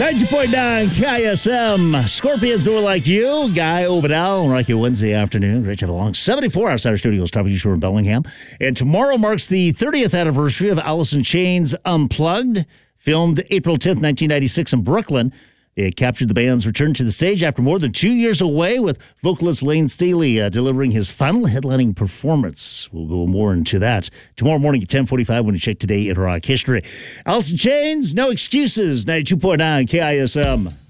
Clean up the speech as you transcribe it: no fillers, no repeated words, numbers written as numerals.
90.9 KISM. Scorpions do it like you. Guy Ovidal, like you Wednesday afternoon. Great to have along. 74 outside our studios, W Shore in Bellingham. And tomorrow marks the 30th anniversary of Alice in Chains Unplugged, filmed April 10th, 1996 in Brooklyn. It captured the band's return to the stage after more than 2 years away, with vocalist Lane Staley delivering his final headlining performance. We'll go more into that tomorrow morning at 10:45 when you check Today in Rock History. Alice in Chains, no excuses, 92.9 KISM.